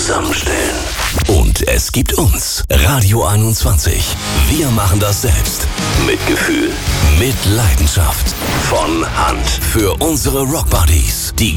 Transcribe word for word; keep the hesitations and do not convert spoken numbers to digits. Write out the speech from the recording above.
zusammenstellen. Und es gibt uns, Radio einundzwanzig. Wir machen das selbst. Mit Gefühl, mit Leidenschaft. Von Hand. Für unsere Rockbuddies. Die